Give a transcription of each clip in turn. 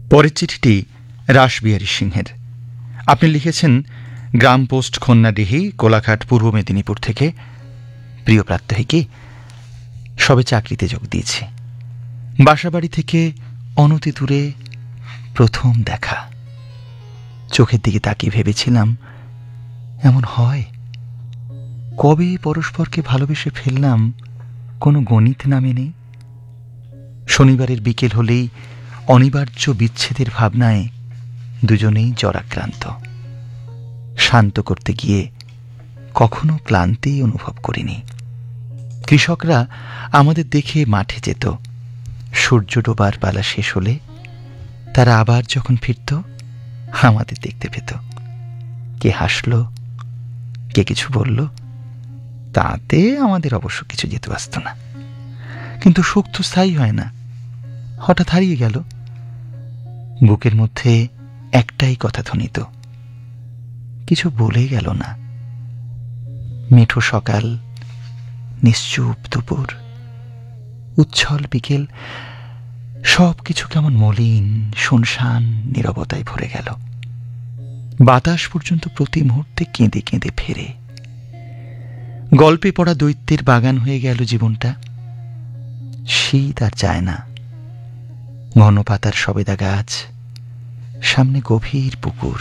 পরের চিঠিটি রাসবিহারী সিংহের। আপনি লিখেছেন, গ্রাম পোস্ট খন্নাডিহি, কোলাঘাট, পূর্ব মেদিনীপুর থেকে। প্রিয় প্রাত্যহিকী, সবে চাকরিতে যোগ দিয়েছি। বাসাবাড়ি থেকে অনতি দূরে প্রথম দেখা। চোখের দিকে তাকিয়ে ভেবেছিলাম, এমন হয়? কবে পরস্পরকে ভালোবেসে ফেললাম, কোনো গণিত নামে নেই। শনিবারের বিকেল হলেই অনিবার্য বিচ্ছেদের ভাবনায় দুজনেই জরাক্রান্ত। শান্ত করতে গিয়ে কখনো ক্লান্তি অনুভব করিনি। কৃষকরা আমাদের দেখে মাঠে যেত। সূর্য ডোবার পালা শেষ হলে তারা আবার যখন ফিরত, আমাদের দেখতে পেত। কে হাসল, কে কিছু বলল, তাতে আমাদের অবশ্য কিছু যেতে আসত না। কিন্তু সুখ তো স্থায়ী হয় না, হঠাৎ হারিয়ে গেল। বুকের মধ্যে একটাই কথা ধ্বনিত, কিছু বলে গেল না। মেঠো সকাল, নিশ্চুপ দুপুর, উচ্ছল বিকেল, সব কিছু কেমন মলিন, শুনশান নীরবতায় ভরে গেল। বাতাস পর্যন্ত প্রতি মুহূর্তে কেঁদে কেঁদে ফেরে। গল্পে পড়া দৈত্যের বাগান হয়ে গেল জীবনটা। শীত আর যায় না। ঘন পাতার সবেদা গাছ, সামনে গভীর পুকুর।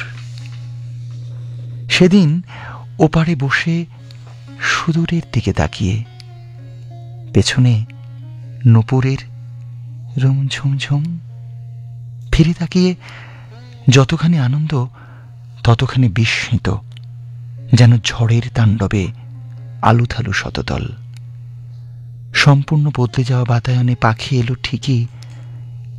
সেদিন ওপারে বসে সুদূরের দিকে তাকিয়ে, পেছনে নূপুরের রুম ঝুমঝুম, ফিরে তাকিয়ে যতখানি আনন্দ ততখানি বিস্মিত, যেন ঝড়ের তাণ্ডবে আলুথালু শতদল। সম্পূর্ণ বদলে যাওয়া বাতায়নে পাখি এলো ঠিকই,